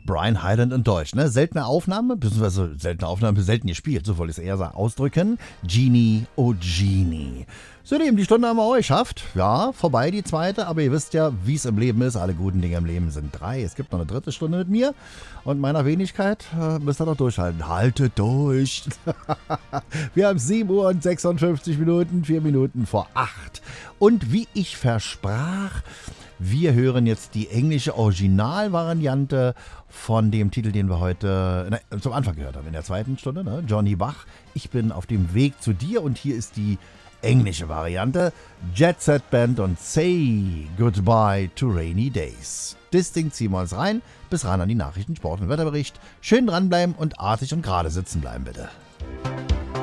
Brian Hyland in Deutsch, ne? Seltene Aufnahme, beziehungsweise selten gespielt, so wollte ich es eher ausdrücken. Genie, oh Genie. So, die Stunde haben wir auch geschafft. Ja, vorbei die zweite, aber ihr wisst ja, wie es im Leben ist. Alle guten Dinge im Leben sind 3. Es gibt noch eine dritte Stunde mit mir und meiner Wenigkeit. Müsst ihr doch durchhalten. Haltet durch. Wir haben 7 Uhr und 56 Minuten, 4 Minuten vor 8. Und wie ich versprach, wir hören jetzt die englische Originalvariante von dem Titel, den wir heute zum Anfang gehört haben, in der zweiten Stunde, ne? Johnny Bach. Ich bin auf dem Weg zu dir und hier ist die englische Variante. Jet Set Band und Say Goodbye to Rainy Days. Das Ding ziehen wir uns rein, bis ran an die Nachrichten, Sport und Wetterbericht. Schön dranbleiben und artig und gerade sitzen bleiben, bitte.